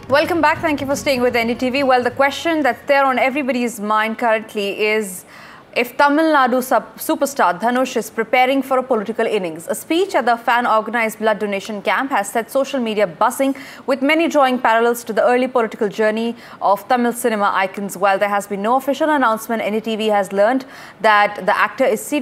Welcome back. Thank you for staying with NDTV. Well, the question that's there on everybody's mind currently is if Tamil Nadu superstar Dhanush is preparing for a political innings. A speech at the fan-organized blood donation camp has set social media buzzing, with many drawing parallels to the early political journey of Tamil cinema icons. While there has been no official announcement, NDTV has learned that the actor is